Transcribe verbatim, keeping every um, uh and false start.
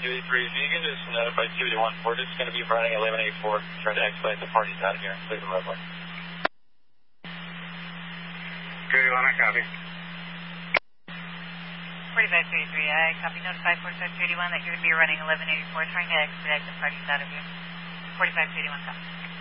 two eighty-three, if you can just notify two eighty-one, we're just going to be running eleven eighty-four, trying to expedite the parties out here and clear the roadway. two eighty-one, I copy. forty-five two eighty-three, I copy. Notify forty-five two eighty-one that you're going to be running eleven eighty-four, trying to expedite the parties out of here. forty-five two eighty-one, copy.